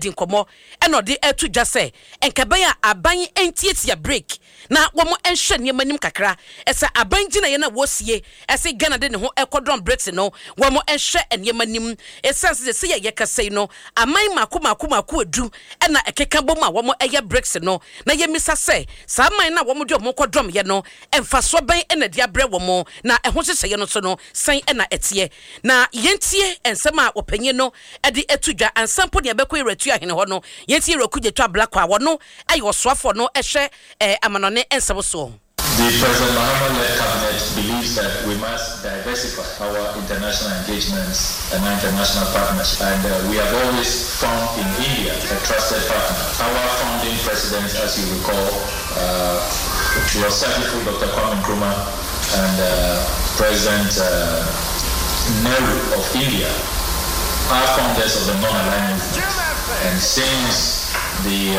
edi nkomo e no de etu dwa se enkabaya aban entietia break na womo enhwe niemanim kakra esa aban gina ye na wosie ese Ghana de ne ho ekodron breaks no womo enhwe niemanim esense se ye kasei no aman makomaku edu na ekeka bom a womo eye breaks no na ye misa se sa aman na womo de omo kodrom ye no emfa so ban na dia bre womo na eho hyehyɛ ye no so no san na etie na yentie ensema opanye no edi etudwa ansampo ne beko iratu ahene ho no yentie rekugyeto ablakwa wono ayo soafo no ehwe amanone ensem so. The President Mahama-led cabinet believes that we must diversify our international engagements and our international partnerships. And we have always found in India a trusted partner. Our founding president, as you recall, was Sadiku Dr. Kwame Nkrumah and President Nehru of India are founders of the non-aligned movement. And since the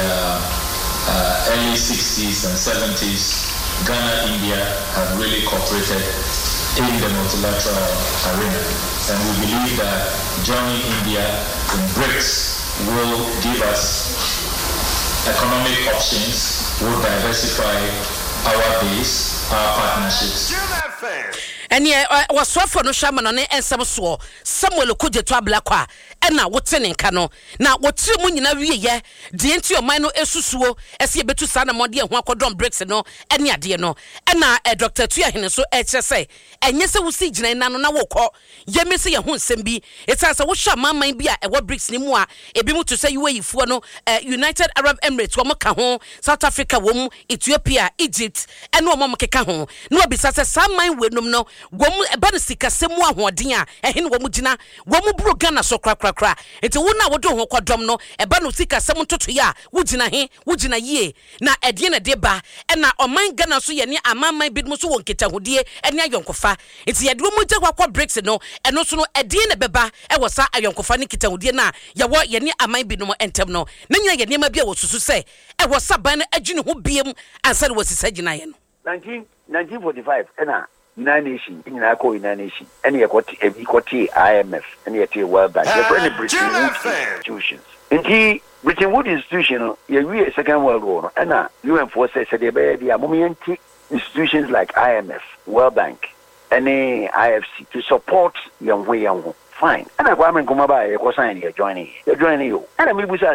early 60s and 70s, Ghana, India have really cooperated in the multilateral arena. And we believe that joining India in BRICS will give us economic options, will diversify our base, our partnerships. And was so for no shaman on ensem so Samuel Kudjeto ablakwa na wotene nka no na wotire mu nyina wie ye de enti o man no esusuo ese ye betu sa na mode ho akodon breaks no ene ade no na Dr. Tuyahene so eche se enye se wusi gina na no na wokọ ye mese ye ho nsem bi etasa wo hwa mamman bi a ewo breaks ni mu a ebi mu to say UAE fuo no United Arab Emirates wo ka ho South Africa wo mu Ethiopia Egypt ene wo mo keka ho na obisa se samman wenum no gomu eba no sikasemu ahoden a ehene wo mu gina wo mu bro Ghana so krakra enti wo na wo do ho kodom no eba no sikasemu toto ya wo gina he wo gina yie na ede na de ba na oman Ghana so ye ne amamman bidmu so won ketahudie ene ayonkofa enti ye de wo mu je kwa breaks no eno so no ede na beba e wo sa ayonkofa ne ketahudie na ye wo ye ne aman bidmu entem no na nyina ye nema bia wo susu se e wo saban na agine ho biem ansa ne wo sisa gina ye no 1945 ena United Nations, United Nations, any equity IMF, any World Bank, any Bretton Woods institutions. And Bretton Woods institution, you Second World War, and UN forces said the institutions like IMF, World Bank, any IFC to support young way. Fine. And I'm going to come by, you're joining you. And I'm